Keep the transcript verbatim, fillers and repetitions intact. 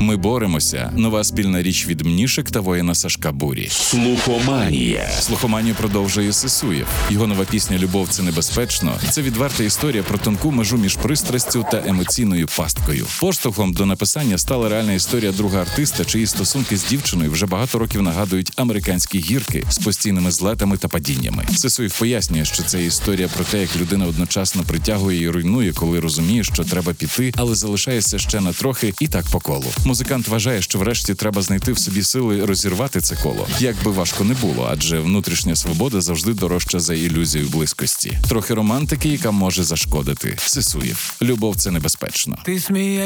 Ми боремося. Нова спільна річ від Мнішек та воїна Сашка Бурі. Слухоманія. Слухоманію продовжує Сисуєв. Його нова пісня «Любов – це небезпечно» – це відверта історія про тонку межу між пристрастю та емоційною пасткою. Поштовхом до написання стала реальна історія друга артиста, чиї стосунки з дівчиною вже багато років нагадують американські гірки з постійними злетами та падіннями. Сисуєв пояснює, що це історія про те, як людина одночасно притягує і руйнує, коли розуміє, що треба піти, але залишається ще на трохи і так по колу. Музикант вважає, що врешті треба знайти в собі сили розірвати це коло. Як би важко не було, адже внутрішня свобода завжди дорожча за ілюзію близькості. Трохи романтики, яка може зашкодити. Сисуєв. Любов – це небезпечно. Ти смієш